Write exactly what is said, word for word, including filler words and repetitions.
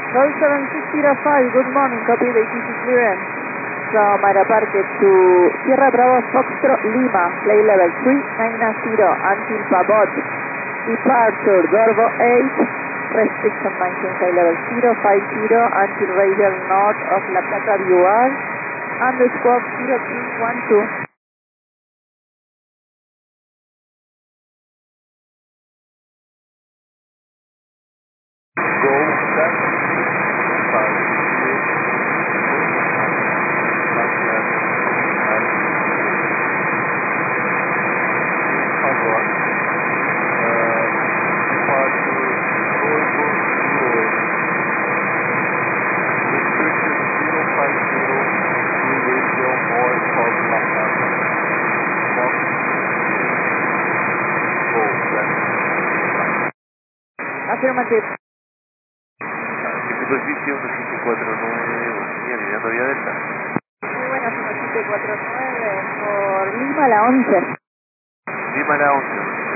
Roll seven six zero five, good morning, copy the A T C clearance. From Aeroparque to Sierra Bravo Foxtrot Lima, play level three nine zero until Pavot. Departure, Gorgo eight, restriction maintain flight level zero five zero until radial north of La Plata V R, underscore zero three one two. Go seven six five Affirmative. Superficie uno siete cuatro nueve, y alineando vía delta. Muy buenas, uno siete cuatro nueve por Lima, la once. Lima la once.